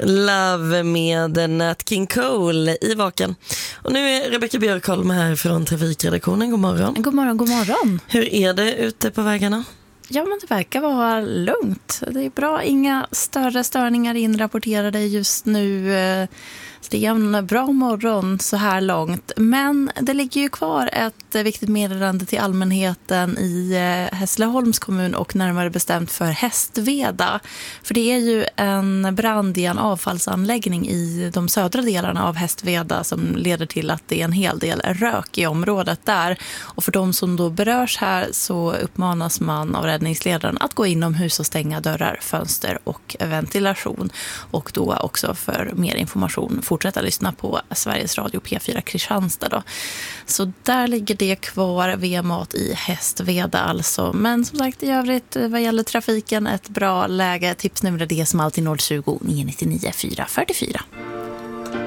Love med Nat King Cole i Vaken. Och nu är Rebecca Björkholm här från Trafikredaktionen. God morgon. God morgon, god morgon. Hur är det ute på vägarna? Ja, men det verkar vara lugnt. Det är bra, inga större störningar inrapporterade just nu. Så det är en bra morgon så här långt. Men det ligger ju kvar ett viktigt meddelande till allmänheten i Hässleholms kommun och närmare bestämt för Hästveda. För det är ju en brand i en avfallsanläggning i de södra delarna av Hästveda som leder till att det är en hel del rök i området där. Och för de som då berörs här så uppmanas man av räddningsledaren att gå inomhus och stänga dörrar, fönster och ventilation. Och då också för mer information fortsätta lyssna på Sveriges Radio P4 Kristianstad då. Så där ligger det kvar VMAT i Hästveda alltså. Men som sagt i övrigt vad gäller trafiken ett bra läge. Tipsnumret är som alltid 020 999 444.